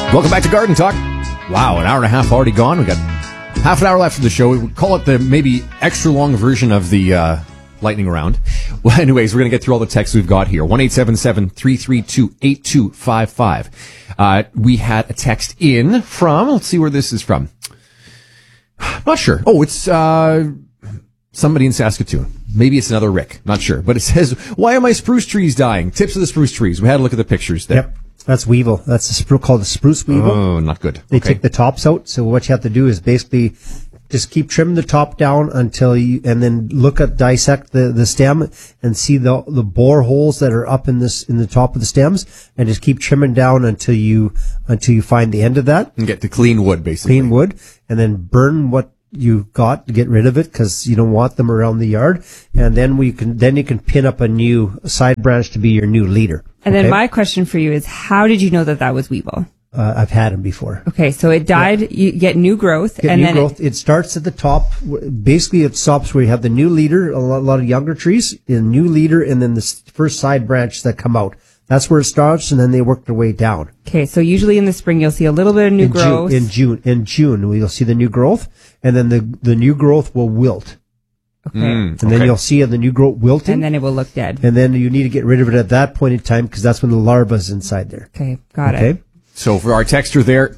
Welcome back to Garden Talk. Wow, an hour and a half already gone. We got half an hour left of the show. We would call it the maybe extra long version of the lightning round. Well, anyways, we're going to get through all the texts we've got here. 1-877-332-8255. We had a text in from, let's see where this is from. Not sure. Oh, it's somebody in Saskatoon. Maybe it's another Rick. Not sure. But it says, why are my spruce trees dying? Tips of the spruce trees. We had a look at the pictures there. Yep. That's weevil. That's a spruce called the spruce weevil. Oh, not good. They take the tops out. So what you have to do is basically just keep trimming the top down until you, and then dissect the stem and see the bore holes that are up in the top of the stems, and just keep trimming down until you find the end of that. And get to clean wood, basically. Clean wood, and then burn what you got to get rid of it, because you don't want them around the yard. And then you can pin up a new side branch to be your new leader. And then my question for you is, how did you know that was weevil? I've had them before. Okay, so it died. Yeah. You get new growth, It starts at the top. Basically, it stops where you have the new leader, a lot of younger trees, the new leader, and then the first side branch that come out. That's where it starts, and then they work their way down. Okay, so usually in the spring you'll see a little bit of new growth. In June, you'll see the new growth, and then the new growth will wilt. Okay. And then you'll see the new growth wilting. And then it will look dead. And then you need to get rid of it at that point in time, because that's when the larva's inside there. Okay, got it. So for our texture there,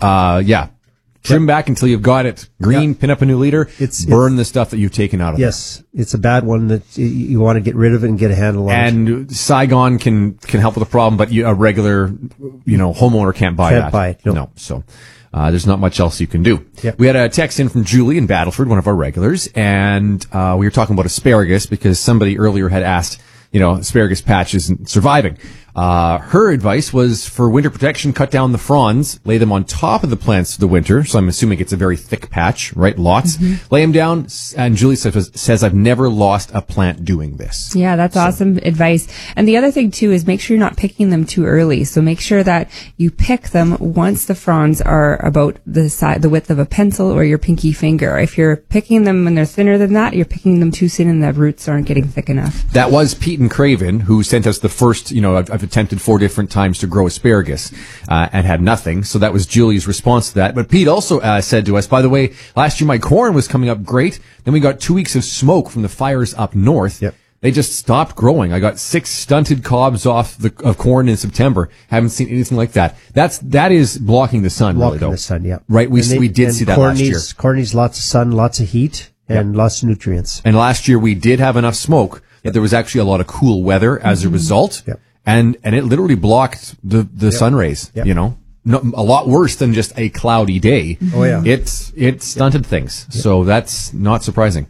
trim back until you've got it green, pin up a new leader, burn the stuff that you've taken out of it. Yes, it's a bad one that you want to get rid of it and get a handle on it. And Saigon can help with the problem, but a regular, homeowner can't buy that. Buy it. No. So there's not much else you can do. Yep. We had a text in from Julie in Battleford, one of our regulars, and we were talking about asparagus because somebody earlier had asked, asparagus patch isn't surviving. Her advice was for winter protection, cut down the fronds, lay them on top of the plants for the winter. So I'm assuming it's a very thick patch, right? Lots. Mm-hmm. Lay them down. And Julie says, I've never lost a plant doing this. Yeah, that's awesome advice. And the other thing too is make sure you're not picking them too early. So make sure that you pick them once the fronds are about the width of a pencil or your pinky finger. If you're picking them when they're thinner than that, you're picking them too soon and the roots aren't getting thick enough. That was Pete and Craven who sent us the first, I've attempted 4 different times to grow asparagus and had nothing. So that was Julie's response to that. But Pete also said to us, by the way, last year my corn was coming up great. Then we got 2 weeks of smoke from the fires up north. Yep. They just stopped growing. I got 6 stunted cobs of corn in September. Haven't seen anything like that. That is blocking the sun. Blocking really, the sun, yeah. Right. We did see that last year. Corn needs lots of sun, lots of heat, and lots of nutrients. And last year we did have enough smoke that there was actually a lot of cool weather as a result. Yep. And it literally blocked the sun rays, a lot worse than just a cloudy day. Oh, yeah. It stunted things. Yep. So that's not surprising.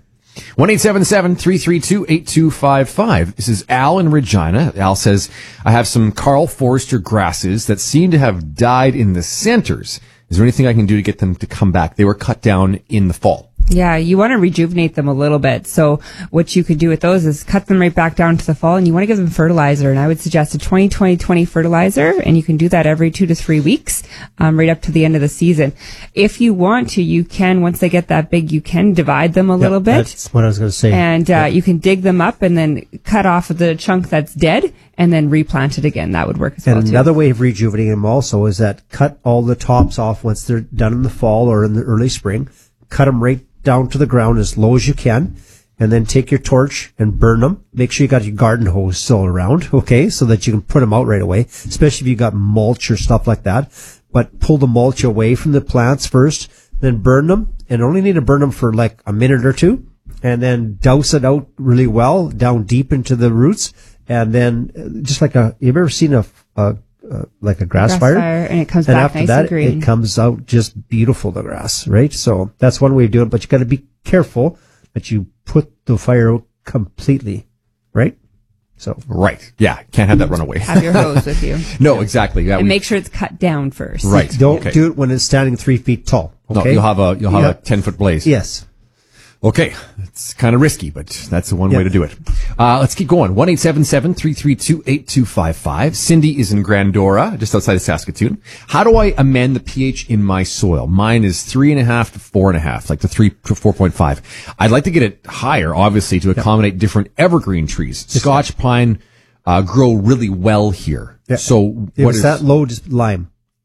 1-877-332-8255. This is Al in Regina. Al says, I have some Carl Forster grasses that seem to have died in the centers. Is there anything I can do to get them to come back? They were cut down in the fall. Yeah, you want to rejuvenate them a little bit. So what you could do with those is cut them right back down to the fall, and you want to give them fertilizer. And I would suggest a 20-20-20 fertilizer, and you can do that every 2 to 3 weeks, right up to the end of the season. If you want to, you can, once they get that big, you can divide them a little bit. That's what I was going to say. And you can dig them up and then cut off the chunk that's dead and then replant it again. That would work as well, too. And another way of rejuvenating them also is that cut all the tops off once they're done in the fall or in the early spring. Cut them right down to the ground as low as you can, and then take your torch and burn them. Make sure you got your garden hose still around, okay, so that you can put them out right away, especially if you got mulch or stuff like that. But pull the mulch away from the plants first, then burn them, and only need to burn them for like a minute or two, and then douse it out really well down deep into the roots, and then just like you've ever seen a grass fire, and it comes back nice and green. It comes out just beautiful, the grass, right? So that's one way of doing it, but you got to be careful that you put the fire out completely, right? So right, yeah, can't have that run away. Have your hose with you. No, exactly. Yeah, and make sure it's cut down first. Right. Don't do it when it's standing 3 feet tall. Okay? No, you'll have a 10-foot blaze. Yes. Okay, it's kind of risky, but that's the one way to do it. Let's keep going. 1-877-332-8255. Cindy is in Grandora, just outside of Saskatoon. How do I amend the pH in my soil? Mine is 3.5 to 4.5, like the 3 to 4.5. I'd like to get it higher, obviously, to accommodate different evergreen trees. Scotch pine grow really well here. Yeah. So if it's that low, just lime.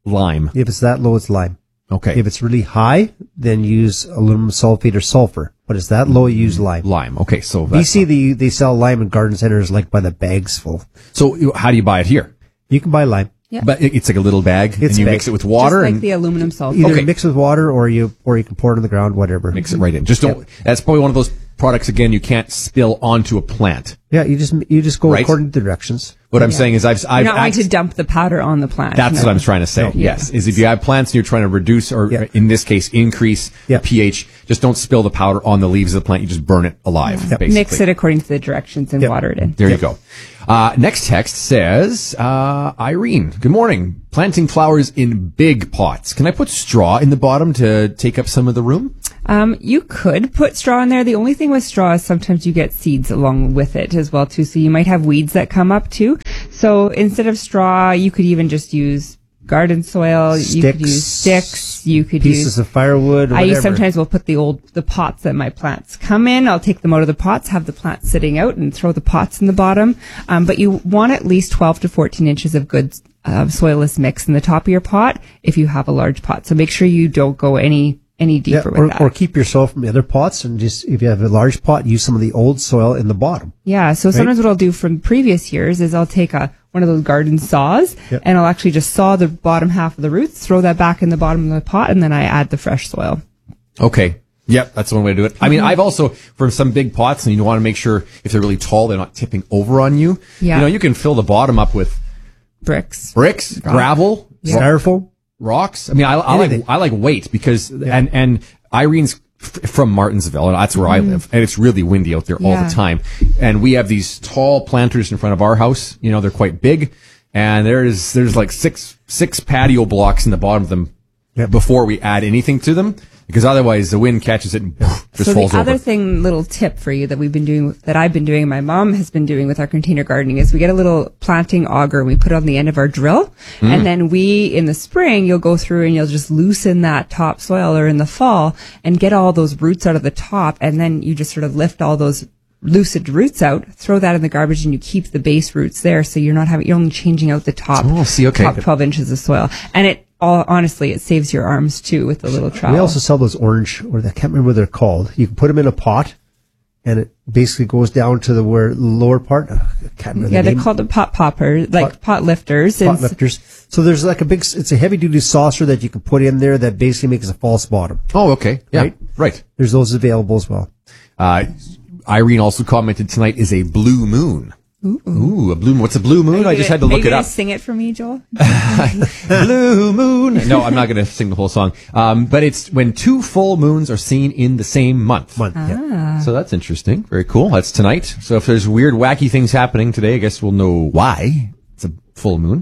lime. If it's that low, it's lime. Okay. If it's really high, then use aluminum sulfate or sulfur. But it's that low, you use lime. Lime. Okay. So that's BC, they sell lime in garden centers like by the bags full. So how do you buy it here? You can buy lime. Yeah. But it's like a little bag, and It's you a mix bag. it with water Just like and the aluminum sulfate. Either Okay. mix with water or you can pour it on the ground, whatever. mix it right in. Just don't. That's probably one of those products again you can't spill onto a plant. Yeah, you just go Right. according to the directions. What I'm saying is I've You're not going asked- to dump the powder on the plant. That's No. what I'm trying to say. No. Yes, is if you have plants and you're trying to reduce or Yeah. in this case increase Yeah. the pH, just don't spill the powder on the leaves of the plant. You just burn it alive. Basically. Mix it according to the directions and Yep. water it in. There you go. Next text says, Irene, good morning. Planting flowers in big pots. Can I put straw in the bottom to take up some of the room? You could put straw in there. The only thing with straw is sometimes you get seeds along with it as well too. So you might have weeds that come up too. So instead of straw, you could even just use garden soil. You could use sticks. You could use Pieces of firewood, I whatever. sometimes will put the pots that my plants come in. I'll take them out of the pots, have the plants sitting out, and throw the pots in the bottom. But you want at least 12 to 14 inches of good soilless mix in the top of your pot if you have a large pot. So make sure you don't go any deeper with that. or keep your soil from the other pots, and just if you have a large pot, use some of the old soil in the bottom. Yeah. So sometimes what I'll do from previous years is I'll take one of those garden saws Yep. and I'll actually just saw the bottom half of the roots, throw that back in the bottom of the pot, and then I add the fresh soil. Okay. Yep, that's one way to do it. I mean, I've also, for some big pots, and you want to make sure if they're really tall, they're not tipping over on you. Yeah. You know, you can fill the bottom up with Bricks. bricks, gravel, Styrofoam. rocks. I mean, Anything. I like weight because, and Irene's from Martinsville, and that's where I live, and it's really windy out there all Yeah. the time. And we have these tall planters in front of our house. You know, they're quite big, and there's like six patio blocks in the bottom of them Yep. before we add anything to them, because otherwise the wind catches it and just So falls the over. other little tip for you that I've been doing, and my mom has been doing with our container gardening is we get a little planting auger and we put it on the end of our drill. And then in the spring, you'll go through and you'll just loosen that top soil, or in the fall, and get all those roots out of the top. And then you just sort of lift all those loosened roots out, throw that in the garbage, and you keep the base roots there. So you're only changing out the top, Oh, see, okay. top 12 inches of soil. And honestly, it saves your arms too with the little trowel. We also sell those orange, or I can't remember what they're called. You can put them in a pot, and it basically goes down to the lower part. I can't remember Yeah, the they're name. called the pot poppers, like pot lifters. Pot lifters. So there's like it's a heavy duty saucer that you can put in there that basically makes a false bottom. Oh, okay. Yeah. Right. There's those available as well. Irene also commented tonight is a blue moon. Ooh, a blue moon. What's a blue moon? I just had to look it up. Sing it for me, Joel. Blue moon. No, I'm not going to sing the whole song. But it's when two full moons are seen in the same month. Yeah. So that's interesting. Very cool. That's tonight. So if there's weird, wacky things happening today, I guess we'll know why it's a full moon.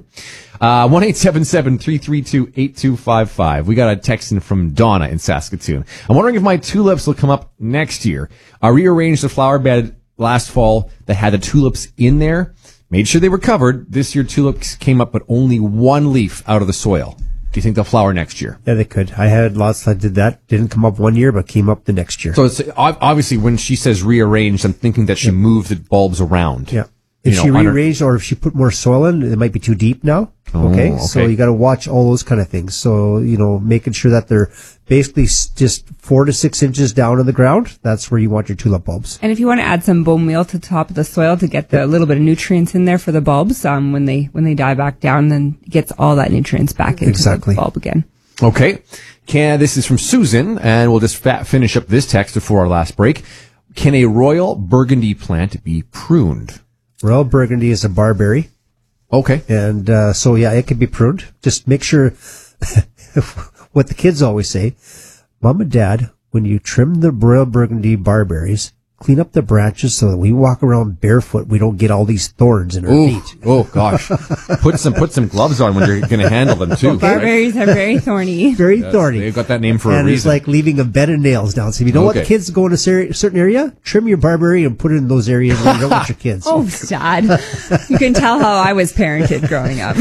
1-877-332-8255. We got a text in from Donna in Saskatoon. I'm wondering if my tulips will come up next year. I rearranged the flower bed last fall that had the tulips in there. Made sure they were covered. This year tulips came up, but only one leaf out of the soil. Do you think they'll flower next year? Yeah, they could. I had lots that did that. Didn't come up one year, but came up the next year. So it's obviously when she says rearranged, I'm thinking that she moved the bulbs around. Yeah. If You she know, rearranged or if she put more soil in, it might be too deep now. Okay. So okay. you got to watch all those kind of things. So, making sure that they're basically just 4 to 6 inches down in the ground. That's where you want your tulip bulbs. And if you want to add some bone meal to the top of the soil to get the little bit of nutrients in there for the bulbs, when they die back down, then it gets all that nutrients back into Exactly. the bulb again. Okay. This is from Susan, and we'll just finish up this text before our last break. Can a royal burgundy plant be pruned? Royal burgundy is a barberry. Okay. And it can be pruned. Just make sure what the kids always say, Mom and Dad, when you trim the royal burgundy barberries, clean up the branches so that we walk around barefoot, we don't get all these thorns in our Ooh, feet. oh gosh. Put some gloves on when you're going to handle them too. right? Barberries are very thorny. Very thorny. They've got that name for a And it's reason. like leaving a bed of nails down. So if you don't want Okay. the kids to go in a certain area, trim your barberry and put it in those areas where you don't want your kids. Oh, sad. You can tell how I was parented growing up.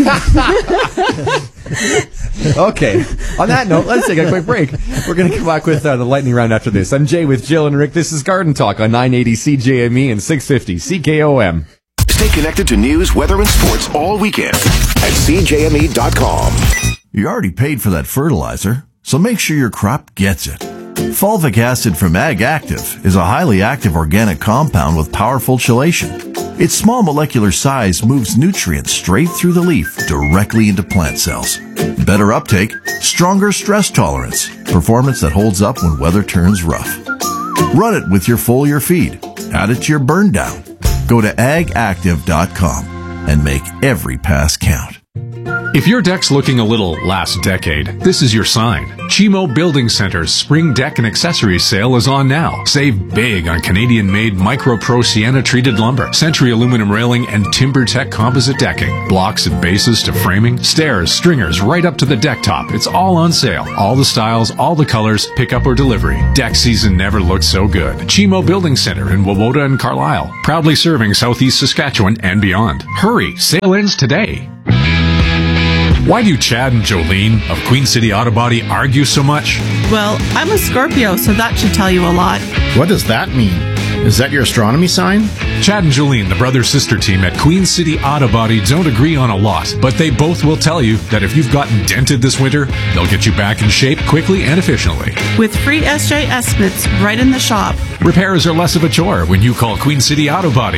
Okay. On that note, let's take a quick break. We're going to come back with the lightning round after this. I'm Jay with Jill and Rick. This is Garden Talk on 980 CJME and 650 CKOM. Stay connected to news, weather, and sports all weekend at CJME.com. You already paid for that fertilizer, so make sure your crop gets it. Fulvic acid from Ag Active is a highly active organic compound with powerful chelation. Its small molecular size moves nutrients straight through the leaf directly into plant cells. Better uptake, stronger stress tolerance, performance that holds up when weather turns rough. Run it with your foliar feed. Add it to your burn down. Go to agactive.com and make every pass count. If your deck's looking a little last decade, this is your sign. Chimo Building Center's Spring Deck and Accessories sale is on now. Save big on Canadian-made Micro Pro Sienna-treated lumber, Century aluminum railing, and TimberTech composite decking. Blocks and bases to framing, stairs, stringers, right up to the deck top. It's all on sale. All the styles, all the colors, pickup or delivery. Deck season never looked so good. Chimo Building Center in Wawota and Carlisle. Proudly serving Southeast Saskatchewan and beyond. Hurry, sale ends today. Why do Chad and Jolene of Queen City Auto Body argue so much? Well, I'm a Scorpio, so that should tell you a lot. What does that mean? Is that your astronomy sign? Chad and Jolene, the brother-sister team at Queen City Auto Body, don't agree on a lot, but they both will tell you that if you've gotten dented this winter, they'll get you back in shape quickly and efficiently. With free SJ estimates right in the shop. Repairs are less of a chore when you call Queen City Auto Body,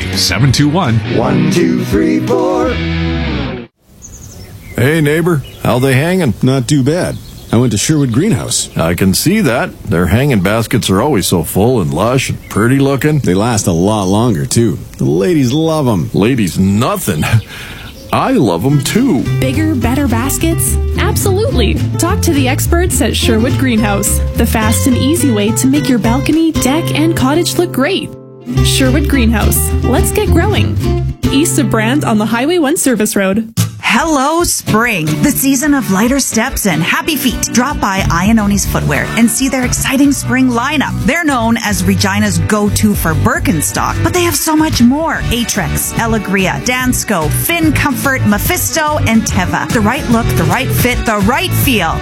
721-1234. Hey, neighbor, how they hanging? Not too bad. I went to Sherwood Greenhouse. I can see that. Their hanging baskets are always so full and lush and pretty looking. They last a lot longer, too. The ladies love them. Ladies, nothing. I love them, too. Bigger, better baskets? Absolutely. Talk to the experts at Sherwood Greenhouse, the fast and easy way to make your balcony, deck, and cottage look great. Sherwood Greenhouse. Let's get growing. East of Brand on the Highway 1 Service Road. Hello, spring, the season of lighter steps and happy feet. Drop by Iannoni's Footwear and see their exciting spring lineup. They're known as Regina's go-to for Birkenstock, but they have so much more. Aetrex, Elegria, Dansko, Finn Comfort, Mephisto, and Teva. The right look, the right fit, the right feel.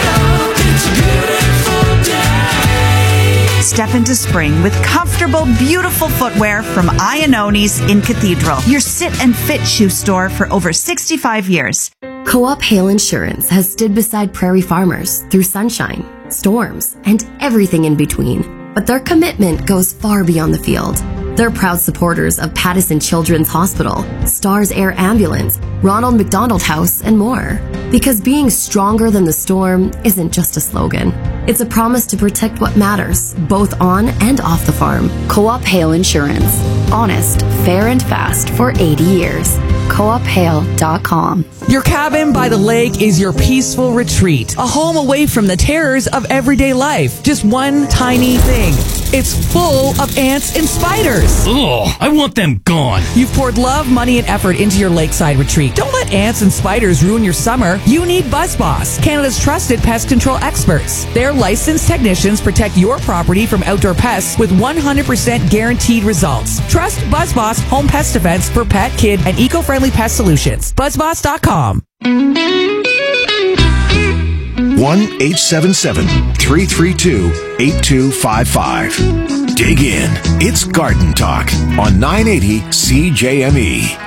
Step into spring with comfortable, beautiful footwear from Iannoni's in Cathedral, your sit and fit shoe store for over 65 years. Co-op Hail Insurance has stood beside prairie farmers through sunshine, storms, and everything in between. But their commitment goes far beyond the field. They're proud supporters of Pattison Children's Hospital, Stars Air Ambulance, Ronald McDonald House, and more. Because being stronger than the storm isn't just a slogan. It's a promise to protect what matters, both on and off the farm. Co-op Hail Insurance. Honest, fair, and fast for 80 years. CoopHail.com. Your cabin by the lake is your peaceful retreat, a home away from the terrors of everyday life. Just one tiny thing. It's full of ants and spiders. Ugh, I want them gone. You've poured love, money, and effort into your lakeside retreat. Don't let ants and spiders ruin your summer. You need BuzzBoss, Canada's trusted pest control experts. Their licensed technicians protect your property from outdoor pests with 100% guaranteed results. Trust BuzzBoss Home Pest Defense for pet, kid, and eco-friendly pest solutions. BuzzBoss.com. 1-877-332-8255. Dig in. It's Garden Talk on 980 CJME.